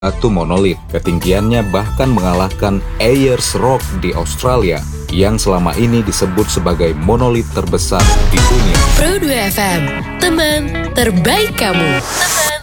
batu monolit. Ketinggiannya bahkan mengalahkan Ayers Rock di Australia yang selama ini disebut sebagai monolit terbesar di dunia. Pro 2 FM, teman terbaik kamu. Teman